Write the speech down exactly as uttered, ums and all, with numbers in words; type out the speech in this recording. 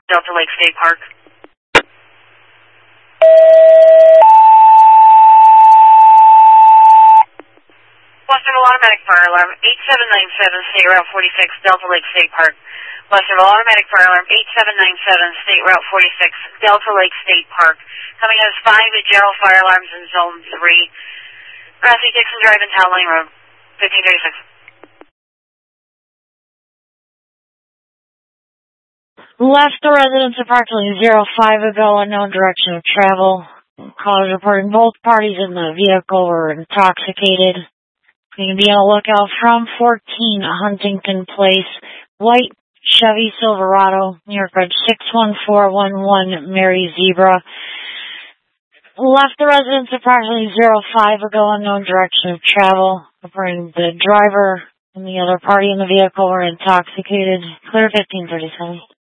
Delta Lake State Park. Westerville Automatic Fire Alarm eight seven nine seven, State Route forty-six, Delta Lake State Park. Westerville Automatic Fire Alarm eight seven nine seven, State Route forty-six, Delta Lake State Park. Coming as five at General Fire Alarms in Zone three. Grassy Dixon Drive and Town Lane Road, fifteen thirty-six. Left the residence approximately zero five ago, unknown direction of travel. Callers reporting both parties in the vehicle were intoxicated. You can be on the lookout from fourteen Huntington Place, white Chevy Silverado, New York Red six one four one one, Mary Zebra. Left the residence approximately zero five ago, unknown direction of travel. Reporting the driver and the other party in the vehicle were intoxicated. Clear fifteen thirty-seven.